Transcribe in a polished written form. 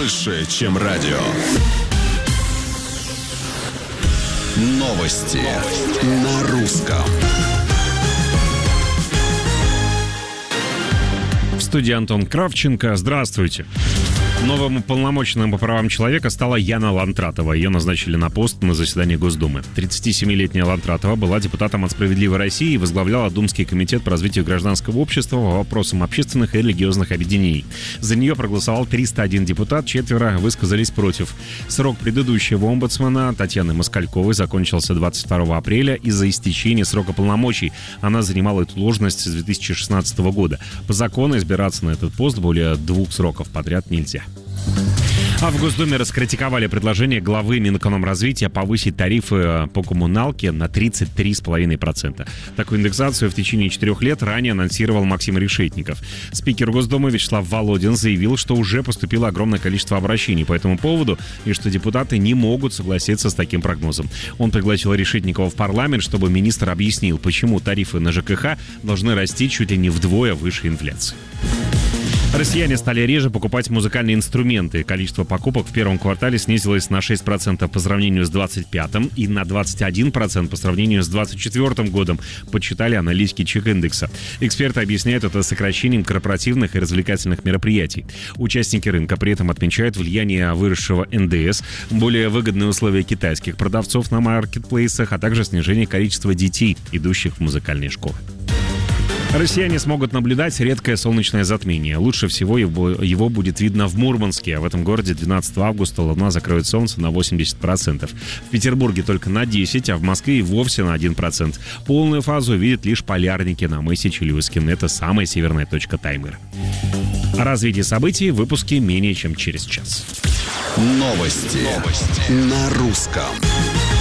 больше, чем радио. Новости на русском. В студии Антон Кравченко. Здравствуйте. Новым уполномоченным по правам человека стала Яна Лантратова. Ее назначили на пост на заседании Госдумы. 37-летняя Лантратова была депутатом от «Справедливой России» и возглавляла Думский комитет по развитию гражданского общества по вопросам общественных и религиозных объединений. За нее проголосовал 301 депутат, 4 высказались против. Срок предыдущего омбудсмена Татьяны Москальковой закончился 22 апреля из-за истечения срока полномочий. Она занимала эту должность с 2016 года. По закону избираться на этот пост более 2 сроков подряд нельзя. А в Госдуме раскритиковали предложение главы Минэкономразвития повысить тарифы по коммуналке на 33,5%. Такую индексацию в течение 4 лет ранее анонсировал Максим Решетников. Спикер Госдумы Вячеслав Володин заявил, что уже поступило огромное количество обращений по этому поводу и что депутаты не могут согласиться с таким прогнозом. Он пригласил Решетникова в парламент, чтобы министр объяснил, почему тарифы на ЖКХ должны расти чуть ли не вдвое выше инфляции. Россияне стали реже покупать музыкальные инструменты. Количество покупок в первом квартале снизилось на 6% по сравнению с 2025 и на 21% по сравнению с 2024 годом, подсчитали аналитики Чек-индекса. Эксперты объясняют это сокращением корпоративных и развлекательных мероприятий. Участники рынка при этом отмечают влияние выросшего НДС, более выгодные условия китайских продавцов на маркетплейсах, а также снижение количества детей, идущих в музыкальные школы. Россияне смогут наблюдать редкое солнечное затмение. Лучше всего его будет видно в Мурманске. В этом городе 12 августа луна закроет солнце на 80%. В Петербурге только на 10%, а в Москве и вовсе на 1%. Полную фазу видят лишь полярники на мысе Челюскин. Это самая северная точка Таймыра. О развитии событий в выпуске менее чем через час. Новости на русском.